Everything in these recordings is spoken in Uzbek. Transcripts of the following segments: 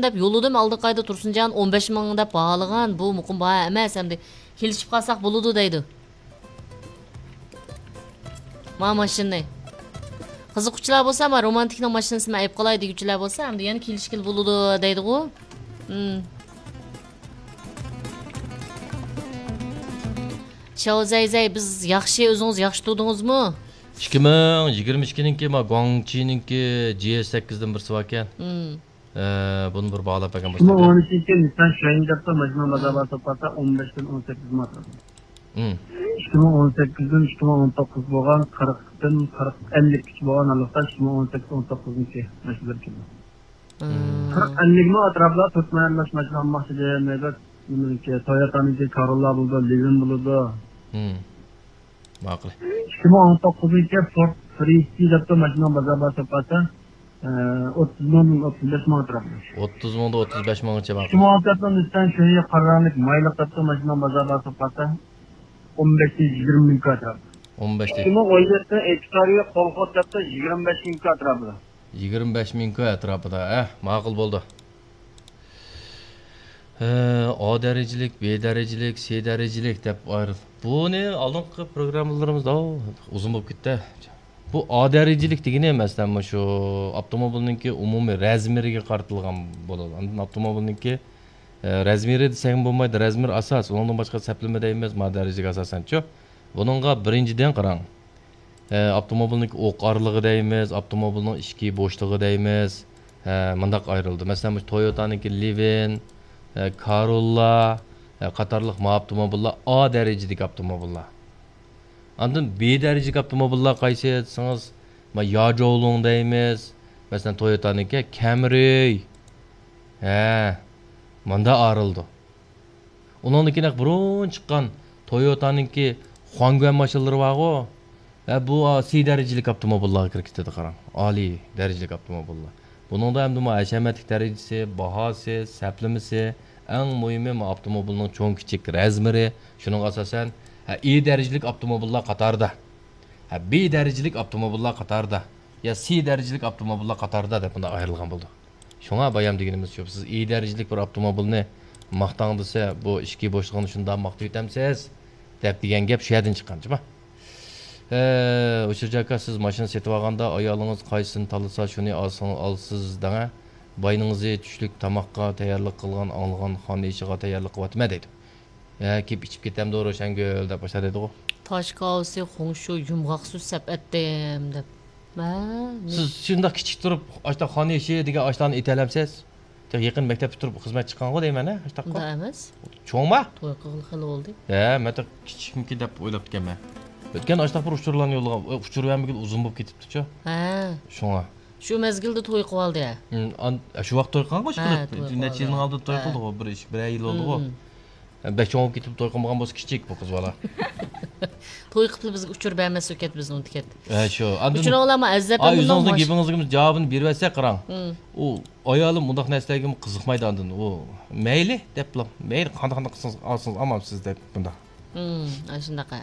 deb yo'lladim aldaqayda Tursunjon 15 ming deb baholagan. Bu muqim baho emas, endi kelishib qolsak bo'ladi deydi. Ma mashinani. Qiziquvchilar bo'lsa, ma romantikning mashinasini ayib qolay deguchilar bo'lsa, endi yana kelishkil bo'ladi deydi-ku. Şavzayzay biz yaxshi o'zingiz yaxshi turdingizmi? 2022-ninki ma Guangqininki G8dan birsi bor ekan. Buni bir bog'lab bergan bo'lsa. 2012-ga Nissan Shayndapda majmua bazar topata 15 dan 18 metr. 2018dan 2019 bo'lgan 40 dan 50 kishi bo'lgan aloqda 2018-19-chi mashhur keldi. 40-50 mi atrofda turkmanlash majmua mahsulotlarida Toyota'niki Corolla bo'ldi, Livin bo'ldi. Ma'qul. 2019-ga Ford Freeside majmua bazar topata 30 ming 35 ming atrofida. 30 mingda 35 minggacha ma'qul. 2016dan Nissan Shayni qaroqlik mayliq topta majmua bazar topata 15-20 ming atrofida. 15 Şimdi o yüzden Ekstariya kolkot yaptı 25 ming atrofida. 25 ming atrofida. Ma'qul bo'ldi. A derejelik, B derejelik, C derejelik deb ayrıl. Bu ne? Aldınqı programmalarımızda uzun bo'lib ketdi. Bu A derejelik degani emasdan shu avtomobilninki umumiy razmeriga qaratilgan bo'ladi. Andan avtomobilninki razmeri desang bo'lmaydi, razmer asos. Undan boshqa saplimada emas, ma derejaga asosan-chi. Buningga birinchidan qarang. Avtomobilninki o'q orlig'i deymiz, avtomobilning ichki bo'shlig'i deymiz. Mundaq ayrildi. Masalan, Toyota'niki Livin, Corolla qatorliq avtomobillar A darajadagi avtomobillar. Andan B darajadagi avtomobillar qaysi desangiz, Yajolong deymiz. Masalan, Toyota'niki Camry. Manda arildi. Uningkinak burun chiqqan Toyota'niki Huangguan mashinalari bor-ku. Bu C darajalik avtomobillarga kirib ketadi qarang. Oliy darajalik avtomobillar. Buningda ham hashamatlik darajasi, bahosi, saplimasi, eng muhimi avtomobilning cho'ng kichik razmeri, shuning asosan E darajalik avtomobillar qatorida. B darajalik avtomobillar qatorida. Ya C darajalik avtomobillar qatorida deb bunda ayrilgan bo'ldi. Shunga bayam deganimiz shu. Siz E darajalik bir avtomobilni maqtang desa, bu ichki bo'shlig'ini shundan maqtay etamsiz deb degan gap shu yerdan chiqqan-chi. O'sha siz mashina setib olganda ayolingiz qaysini tanlasa shuni olsiz danga boyningizni tushlik tamoqqa tayyorlik qilgan olgan xon ishiga tayyorlik qilyapman deydi. Kep ichib ketam to'g'ri o'shangul deb boshladi dedi-ku. Toshqovsi xo'ngshu yumg'oq suv sap etdim deb. Siz shunda kichik turib ashta xon ishi degan ashlarni etalamsiz. Yaqin maktabda turib xizmat chiqqan-ku deyman-a, ashtaqqa. Unda emas. Cho'ngma? To'y qilib xili bo'ldi. Men kichikmiki deb o'ylab ketganman. O'tgan ashta bir uchurlarni yo'llagan, uchurib ham uzun bo'lib ketibdi-chi. Shunga. Shu mezgilda to'y qilib oldi. Shu vaqt to'y qilgan qo'sh qilib. Necha yilning oldida to'y qildi-ku, bir yil oldi-ku. Becho'ng ketib to'y qilmagan bo'lsa kichik bu qiz bola. To'y qilib bizga uchurib bermas o'ket bizni unutket. Shu. Uchun olama azzab ham bundan gapingizga javobini berib bersa qarang. U ayolim bundoq narsalarga qiziqmaydi andin. U mayli deb bilam. Mayli qanday qilsangiz olsangiz olmamsiz deb bunda. Shunaqa.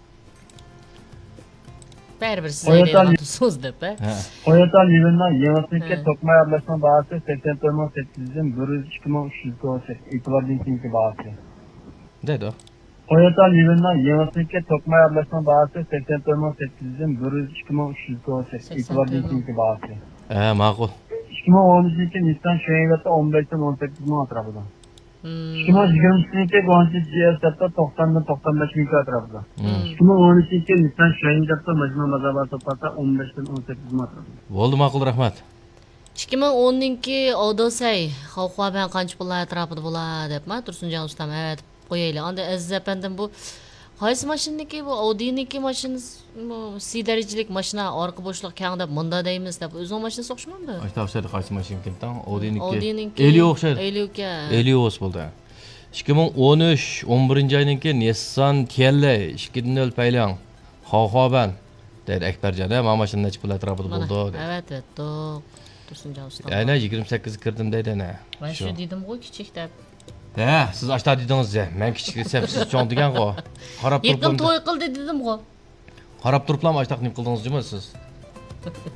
Baribir siz aytasiz deb. Toyota Livin'dan Yevasinki Tokma yerleşme bahası 84.800'den 102.300 İtibar'daki bahası. Dedi. Toyota Livin'dan Yevasinki Tokma yerleşme bahası 84.800'den 102.300 İtibar'daki bahası. Ma'qul. 2013'deki Nissan Shayni'de 15'ten 18 bin atrafında. 2022'deki Guangqi GS''da 90'dan 95 bin atrafında. 2013'deki Nissan Shayni'de majmua bazar topata 15'ten 18 bin atrafında. Bo'ldi, ma'qul, rahmat. 2010'ninki Odosay xalqqa bilan qancha pullar atrofida bo'ladi debma Tursunjon ustam deb qo'yaylik. Endi Aziz apandim bu qaysi mashinaniki bu Audi'niki mashinasi C darajalik mashina orqa bo'shliq kang deb munda deymiz deb o'zing mashina so'qishmanda. Aytavsadi qaysi mashina ekan? Audi'niki. Eli o'xshaydi. Eli o'z bo'ldi. 2013 11-oyninki Nissan Kelle 2.0 paylang Xoxoban deydi Akbarjon. Mana mashina necha pul atrofida bo'ldi. Evet, Tursunjon ustam. Yana 28 kirdim deydi ana. Men shu dedim-ku kichik deb. Siz ashta dedingiz-a. Men kichik desam siz cho'ng degan-ku. Qarab turib. Yaqin to'y qildi dedim-ku. Qarab turiblam ashtaq nim qildingiz-mi siz?